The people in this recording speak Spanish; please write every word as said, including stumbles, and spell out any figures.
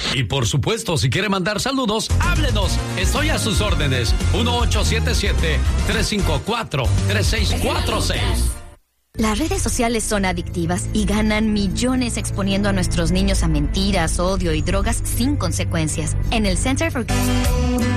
Y por supuesto, si quiere mandar saludos, háblenos. Estoy a sus órdenes. uno ocho siete siete, tres cinco cuatro, tres seis cuatro seis. Las redes sociales son adictivas y ganan millones exponiendo a nuestros niños a mentiras, odio y drogas sin consecuencias. En el Center for